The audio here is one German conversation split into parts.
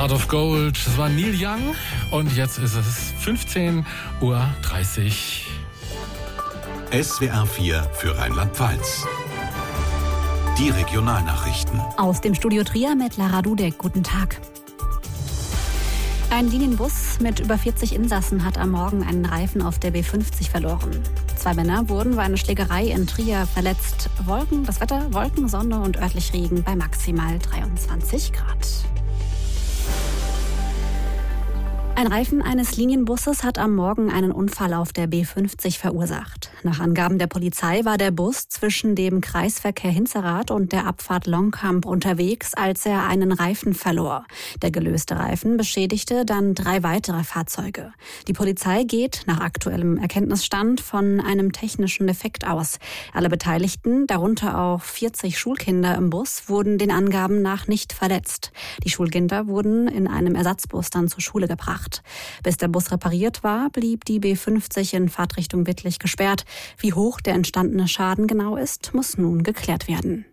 Heart of Gold, das war Neil Young und jetzt ist es 15:30 Uhr. SWR 4 für Rheinland-Pfalz. Die Regionalnachrichten. Aus dem Studio Trier mit Lara Dudek. Guten Tag. Ein Linienbus mit über 40 Insassen hat am Morgen einen Reifen auf der B50 verloren. 2 Männer wurden bei einer Schlägerei in Trier verletzt. Das Wetter, Wolken, Sonne und örtlich Regen bei maximal 23 Grad. Ein Reifen eines Linienbusses hat am Morgen einen Unfall auf der B50 verursacht. Nach Angaben der Polizei war der Bus zwischen dem Kreisverkehr Hinzerath und der Abfahrt Longkamp unterwegs, als er einen Reifen verlor. Der gelöste Reifen beschädigte dann 3 weitere Fahrzeuge. Die Polizei geht nach aktuellem Erkenntnisstand von einem technischen Defekt aus. Alle Beteiligten, darunter auch 40 Schulkinder im Bus, wurden den Angaben nach nicht verletzt. Die Schulkinder wurden in einem Ersatzbus dann zur Schule gebracht. Bis der Bus repariert war, blieb die B50 in Fahrtrichtung Wittlich gesperrt. Wie hoch der entstandene Schaden genau ist, muss nun geklärt werden.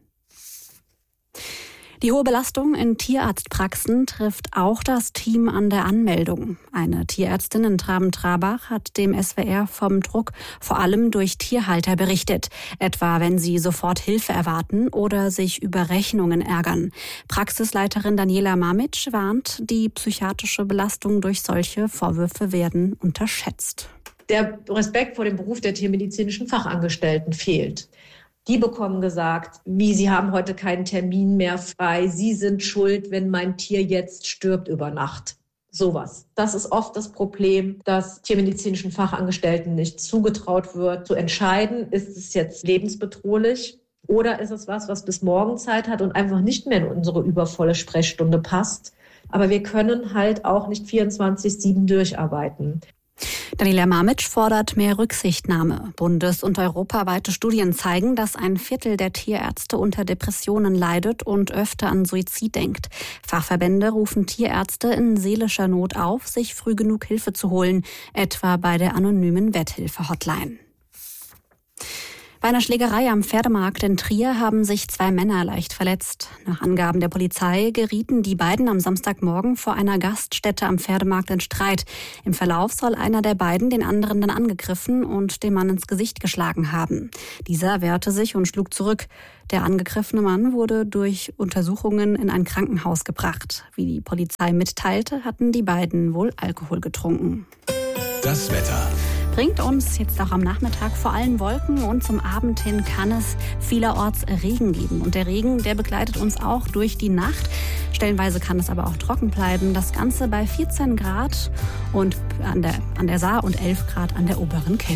Die hohe Belastung in Tierarztpraxen trifft auch das Team an der Anmeldung. Eine Tierärztin in Traben-Trarbach hat dem SWR vom Druck vor allem durch Tierhalter berichtet, etwa wenn sie sofort Hilfe erwarten oder sich über Rechnungen ärgern. Praxisleiterin Daniela Mamic warnt, die psychiatrische Belastung durch solche Vorwürfe werden unterschätzt. Der Respekt vor dem Beruf der tiermedizinischen Fachangestellten fehlt. Die bekommen gesagt, wie sie haben heute keinen Termin mehr frei, sie sind schuld, wenn mein Tier jetzt stirbt über Nacht. Sowas. Das ist oft das Problem, dass tiermedizinischen Fachangestellten nicht zugetraut wird, zu entscheiden, ist es jetzt lebensbedrohlich oder ist es was bis morgen Zeit hat und einfach nicht mehr in unsere übervolle Sprechstunde passt. Aber wir können halt auch nicht 24/7 durcharbeiten. Daniela Mamic fordert mehr Rücksichtnahme. Bundes- und europaweite Studien zeigen, dass 1/4 der Tierärzte unter Depressionen leidet und öfter an Suizid denkt. Fachverbände rufen Tierärzte in seelischer Not auf, sich früh genug Hilfe zu holen, etwa bei der anonymen Wetthilfe-Hotline. Bei einer Schlägerei am Pferdemarkt in Trier haben sich 2 Männer leicht verletzt. Nach Angaben der Polizei gerieten die beiden am Samstagmorgen vor einer Gaststätte am Pferdemarkt in Streit. Im Verlauf soll einer der beiden den anderen dann angegriffen und den Mann ins Gesicht geschlagen haben. Dieser wehrte sich und schlug zurück. Der angegriffene Mann wurde durch Untersuchungen in ein Krankenhaus gebracht. Wie die Polizei mitteilte, hatten die beiden wohl Alkohol getrunken. Das Wetter Bringt uns jetzt auch am Nachmittag vor allem Wolken und zum Abend hin kann es vielerorts Regen geben. Und der Regen, der begleitet uns auch durch die Nacht. Stellenweise kann es aber auch trocken bleiben. Das Ganze bei 14 Grad und an der Saar und 11 Grad an der oberen Kyll.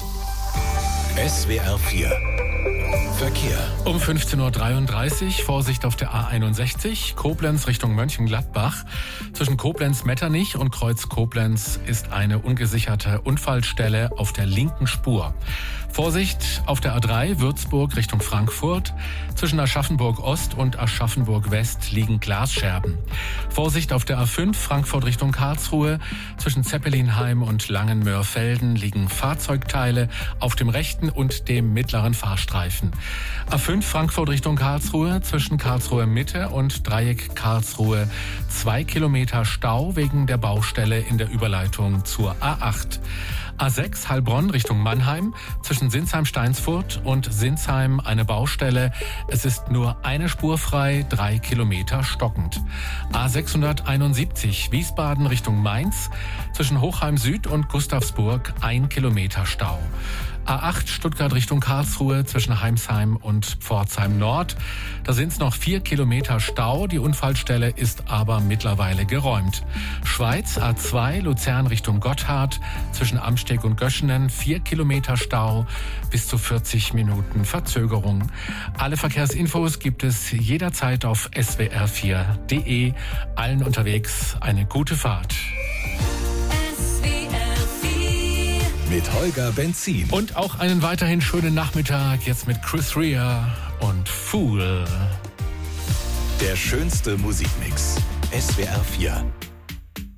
SWR 4 Verkehr. Um 15:33 Uhr Vorsicht auf der A61, Koblenz Richtung Mönchengladbach. Zwischen Koblenz-Metternich und Kreuz Koblenz ist eine ungesicherte Unfallstelle auf der linken Spur. Vorsicht auf der A3 Würzburg Richtung Frankfurt. Zwischen Aschaffenburg-Ost und Aschaffenburg-West liegen Glasscherben. Vorsicht auf der A5 Frankfurt Richtung Karlsruhe. Zwischen Zeppelinheim und Langenmörfelden liegen Fahrzeugteile auf dem rechten und dem mittleren Fahrstreifen. A5 Frankfurt Richtung Karlsruhe. Zwischen Karlsruhe Mitte und Dreieck Karlsruhe 2 Kilometer Stau wegen der Baustelle in der Überleitung zur A8. A6 Heilbronn Richtung Mannheim, zwischen Sinsheim-Steinsfurt und Sinsheim eine Baustelle. Es ist nur eine Spur frei, 3 Kilometer stockend. A671 Wiesbaden Richtung Mainz, zwischen Hochheim Süd und Gustavsburg 1 Kilometer Stau. A8 Stuttgart Richtung Karlsruhe zwischen Heimsheim und Pforzheim Nord. Da sind es noch 4 Kilometer Stau. Die Unfallstelle ist aber mittlerweile geräumt. Schweiz A2 Luzern Richtung Gotthard zwischen Amsteg und Göschenen 4 Kilometer Stau, bis zu 40 Minuten Verzögerung. Alle Verkehrsinfos gibt es jederzeit auf swr4.de. Allen unterwegs eine gute Fahrt. Mit Holger Benzin. Und auch einen weiterhin schönen Nachmittag jetzt mit Chris Rea und Fool. Der schönste Musikmix. SWR 4.